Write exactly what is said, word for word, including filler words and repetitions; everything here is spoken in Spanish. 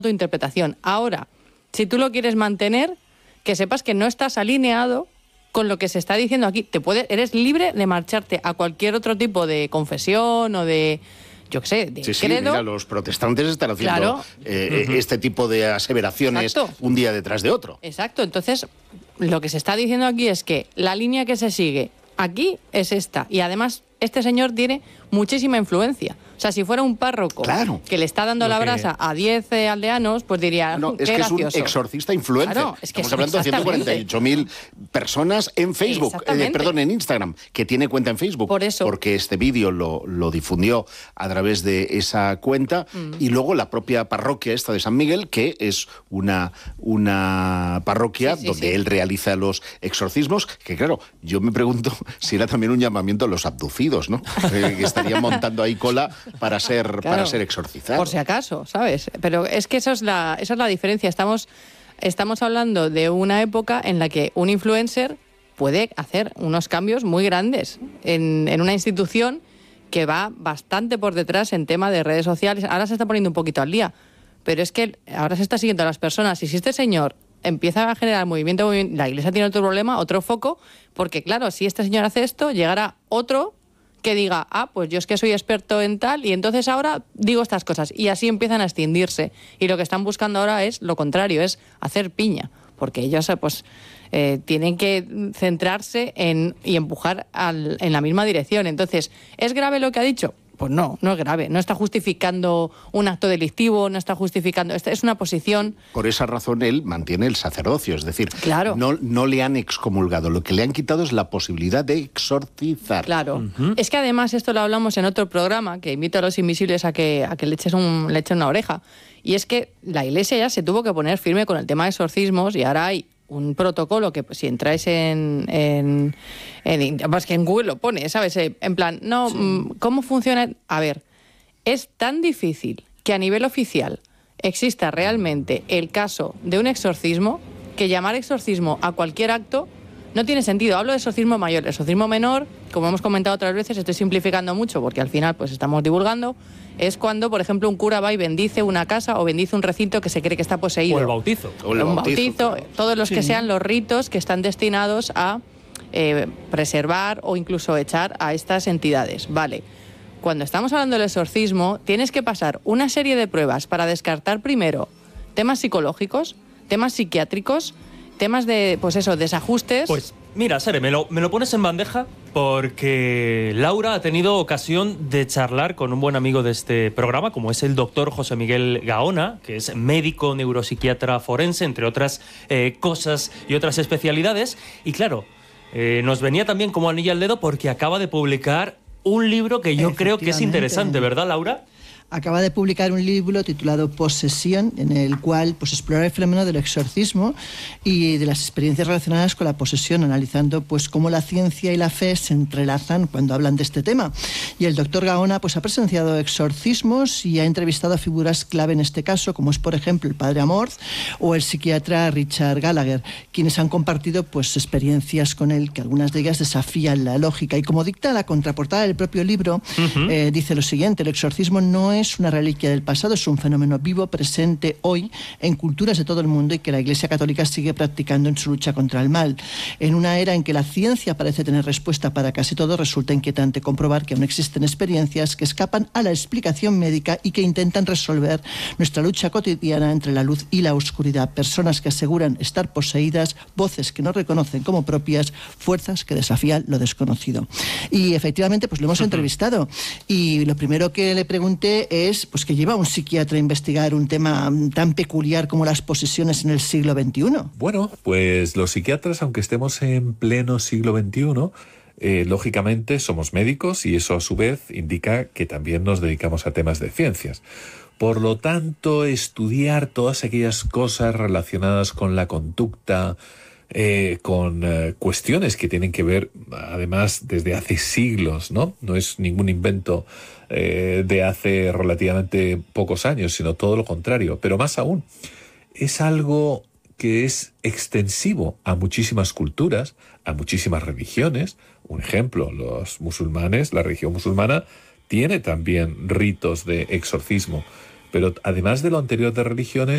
tu interpretación. Ahora, si tú lo quieres mantener, que sepas que no estás alineado con lo que se está diciendo aquí. Te puedes, eres libre de marcharte a cualquier otro tipo de confesión o de, yo qué sé, de sí, sí, credo. Mira, los protestantes están haciendo claro. eh, uh-huh. este tipo de aseveraciones. Exacto. Un día detrás de otro. Exacto. Entonces, lo que se está diciendo aquí es que la línea que se sigue aquí es esta. Y además, este señor tiene muchísima influencia. O sea, si fuera un párroco claro. que le está dando la brasa a diez eh, aldeanos, pues diría, no, qué es que gracioso. es un exorcista influencer. Claro, es que Estamos hablando de ciento cuarenta y ocho mil personas en Facebook, eh, perdón, en Instagram, que tiene cuenta en Facebook. Por eso. Porque este vídeo lo, lo difundió a través de esa cuenta mm. y luego la propia parroquia esta de San Miguel, que es una, una parroquia sí, sí, donde sí. él realiza los exorcismos, que claro, yo me pregunto si era también un llamamiento a los abducidos, ¿no? eh, que estarían montando ahí cola para ser, claro, para ser exorcizados. Por si acaso, ¿sabes? Pero es que eso es la, esa es la diferencia. Estamos, estamos hablando de una época en la que un influencer puede hacer unos cambios muy grandes en, en una institución que va bastante por detrás en tema de redes sociales. Ahora se está poniendo un poquito al día, pero es que ahora se está siguiendo a las personas. Y si este señor empieza a generar movimiento, movimiento la Iglesia tiene otro problema, otro foco, porque claro, si este señor hace esto, llegará otro que diga, ah, pues yo es que soy experto en tal y entonces ahora digo estas cosas. Y así empiezan a extindirse. Y lo que están buscando ahora es lo contrario, es hacer piña. Porque ellos pues eh, tienen que centrarse en y empujar al, en la misma dirección. Entonces, ¿es grave lo que ha dicho? Pues no, no es grave. No está justificando un acto delictivo, no está justificando... Esta es una posición... Por esa razón él mantiene el sacerdocio, es decir, claro. no, no le han excomulgado, lo que le han quitado es la posibilidad de exorcizar. Claro. Uh-huh. Es que además esto lo hablamos en otro programa, que invito a los invisibles a que, a que le, eches un, le echen una oreja, y es que la Iglesia ya se tuvo que poner firme con el tema de exorcismos y ahora hay un protocolo que pues, si entráis en, en, en, pues que en Google lo pone, ¿sabes? En plan, no, sí. ¿Cómo funciona? A ver, es tan difícil que a nivel oficial exista realmente el caso de un exorcismo que llamar exorcismo a cualquier acto no tiene sentido. Hablo de exorcismo mayor, exorcismo menor, como hemos comentado otras veces, estoy simplificando mucho porque al final pues estamos divulgando, es cuando, por ejemplo, un cura va y bendice una casa o bendice un recinto que se cree que está poseído. O el bautizo. O el un bautizo, bautizo, todos los sí. que sean los ritos que están destinados a eh, preservar o incluso echar a estas entidades. Vale. Cuando estamos hablando del exorcismo, tienes que pasar una serie de pruebas para descartar primero temas psicológicos, temas psiquiátricos, temas de, pues eso, desajustes. Pues mira, Sere, me lo, me lo pones en bandeja porque Laura ha tenido ocasión de charlar con un buen amigo de este programa, como es el doctor José Miguel Gaona, que es médico neuropsiquiatra forense, entre otras eh, cosas y otras especialidades. Y claro, eh, nos venía también como anillo al dedo porque acaba de publicar un libro que yo creo que es interesante, ¿verdad, Laura? Acaba de publicar un libro titulado Posesión, en el cual pues, explora el fenómeno del exorcismo y de las experiencias relacionadas con la posesión, analizando pues, cómo la ciencia y la fe se entrelazan cuando hablan de este tema. Y el doctor Gaona pues, ha presenciado exorcismos y ha entrevistado a figuras clave en este caso, como es, por ejemplo, el padre Amorth o el psiquiatra Richard Gallagher, quienes han compartido pues, experiencias con él, que algunas de ellas desafían la lógica. Y como dicta la contraportada del propio libro, uh-huh. eh, dice lo siguiente: el exorcismo no es es una reliquia del pasado, es un fenómeno vivo, presente hoy en culturas de todo el mundo y que la Iglesia Católica sigue practicando en su lucha contra el mal. En una era en que la ciencia parece tener respuesta para casi todo, resulta inquietante comprobar que aún existen experiencias que escapan a la explicación médica y que intentan resolver nuestra lucha cotidiana entre la luz y la oscuridad. Personas que aseguran estar poseídas, voces que no reconocen como propias, fuerzas que desafían lo desconocido. Y efectivamente, pues lo hemos entrevistado. Y lo primero que le pregunté es pues que lleva un psiquiatra a investigar un tema tan peculiar como las posesiones en el siglo veintiuno. Bueno, pues los psiquiatras, aunque estemos en pleno siglo veintiuno, eh, lógicamente somos médicos y eso a su vez indica que también nos dedicamos a temas de ciencias. Por lo tanto, estudiar todas aquellas cosas relacionadas con la conducta, eh, con eh, cuestiones que tienen que ver, además, desde hace siglos, ¿no? No es ningún invento eh, de hace relativamente pocos años, sino todo lo contrario. Pero más aún, es algo que es extensivo a muchísimas culturas, a muchísimas religiones. Un ejemplo, los musulmanes, la religión musulmana tiene también ritos de exorcismo. Pero además de lo anterior de religiones,